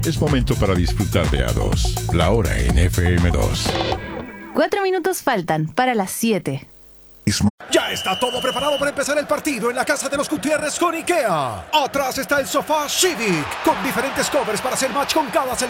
Es momento para disfrutar de A2, la hora en FM2. 4 minutos faltan para las 7. Ya está todo preparado para empezar el partido en la casa de los Gutiérrez con IKEA. Atrás está el sofá Civic, con diferentes covers para hacer match con cada selección.